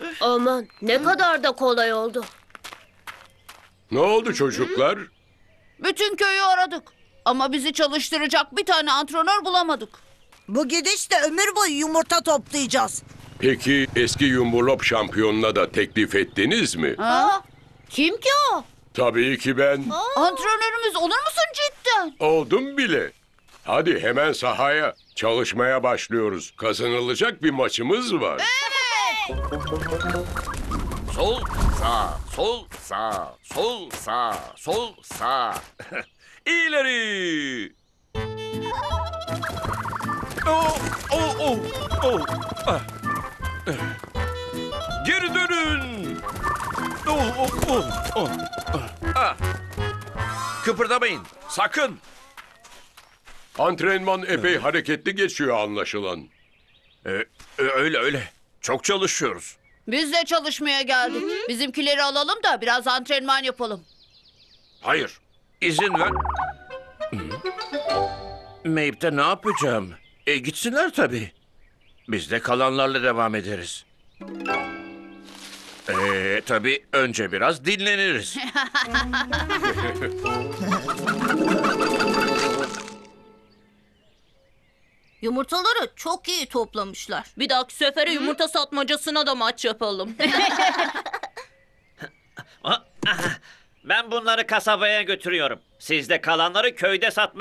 Aman ne kadar da kolay oldu. Ne oldu çocuklar? Bütün köyü aradık. Ama bizi çalıştıracak bir tane antrenör bulamadık. Bu gidişle ömür boyu yumurta toplayacağız. Peki eski Yumurlop şampiyonuna da teklif ettiniz mi? Ha? Kim ki o? Tabii ki ben. Antrenörümüz olur musun cidden? Oldum bile. Hadi hemen sahaya. Çalışmaya başlıyoruz. Kazanılacak bir maçımız var. Sol, sağ, sol, sağ, sol, sağ, sol, sağ. İleri. Oh, oh, oh, oh. Ah. Geri dönün. Oh, oh, oh, oh. Ah. Kıpırdamayın, sakın. Antrenman epey hareketli geçiyor anlaşılan. Öyle öyle. Çok çalışıyoruz. Biz de çalışmaya geldik. Bizimkileri alalım da biraz antrenman yapalım. Hayır, izin ver. Meyip'te ne yapacağım? Gitsinler tabii. Biz de kalanlarla devam ederiz. Tabii önce biraz dinleniriz. Yumurtaları çok iyi toplamışlar. Bir dahaki sefere yumurta satmacasına da maç yapalım. Ben bunları kasabaya götürüyorum. Siz de kalanları köyde satmaya